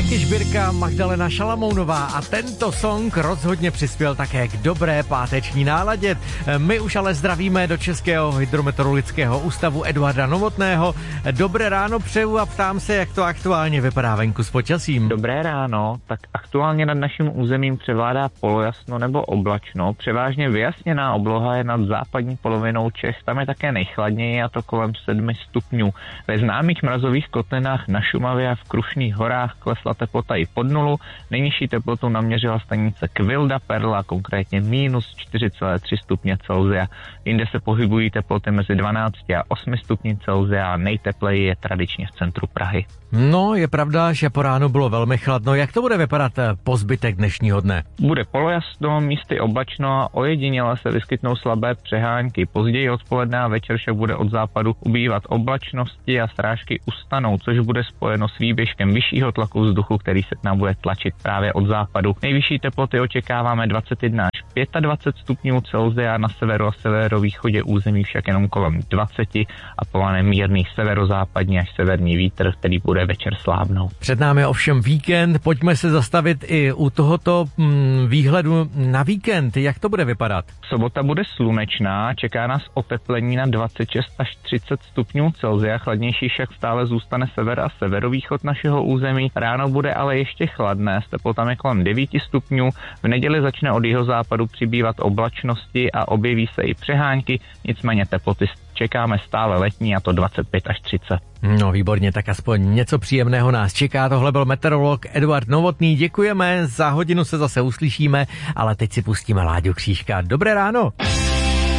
Leky Žbírka, Magdalena Šalamounová a tento song rozhodně přispěl také k dobré páteční náladě. My už ale zdravíme do Českého hydrometeorologického ústavu Eduarda Novotného. Dobré ráno přeju a ptám se, jak to aktuálně vypadá venku s počasím. Dobré ráno, tak aktuálně nad naším územím převládá polojasno nebo oblačno. Převážně vyjasněná obloha je nad západní polovinou Čech, tam je také nejchladněji a to kolem 7 stupňů. Ve známých mrazových kotlinách na Šumavě a v Krušných horách klesla teplota i pod nulu. Nejnižší teplotu naměřila stanice Kvilda Perla, konkrétně minus 4,3 stupně Celsia. Jinde se pohybují teploty mezi 12 a 8 stupni Celsia a nejtepleji je tradičně v centru Prahy. No, je pravda, že po ránu bylo velmi chladno. Jak to bude vypadat po zbytek dnešního dne? Bude polojasno, místy oblačno a ojediněle se vyskytnou slabé přehánky. Později odpoledne a večer však bude od západu ubývat oblačnosti a srážky ustanou, což bude spojeno s výběžkem vyššího tlaku vzduchu, který se k nám bude tlačit právě od západu. Nejvyšší teploty očekáváme 21 až 25 stupňů Celsia, na severu a severovýchodě území však jenom kolem 20 a povane mírný severozápadní až severní vítr, který bude večer slábnout. Před námi ovšem víkend, pojďme se zastavit i u tohoto výhledu na víkend. Jak to bude vypadat? Sobota bude slunečná, čeká nás oteplení na 26 až 30 stupňů Celsia, chladnější však stále zůstane sever a severovýchod našeho území. Ráno bude ale ještě chladné, s teplotami kolem 9 stupňů. V neděli začne od jihozápadu přibývat oblačnosti a objeví se i přehánky, nicméně teploty čekáme stále letní, a to 25 až 30. No výborně, tak aspoň něco příjemného nás čeká. Tohle byl meteorolog Eduard Novotný. Děkujeme, za hodinu se zase uslyšíme, ale teď si pustíme Láďu Křížka. Dobré ráno.